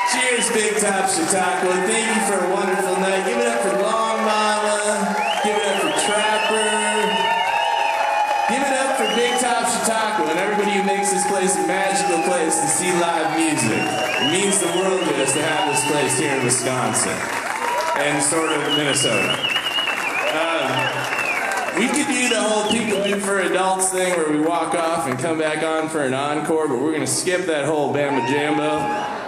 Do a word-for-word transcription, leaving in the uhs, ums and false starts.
Cheers, Big Top Chautauqua. Thank you for a wonderful night. Give it up for Long Mama. Give it up for Trapper. Give it up for Big Top Chautauqua and everybody who makes this place a magical place to see live music. It means the world to us to have this place here in Wisconsin and sort of Minnesota. Um, we could do the whole Peekaboo for Adults thing where we walk off and come back on for an encore, but we're going to skip that whole Bama Jambo.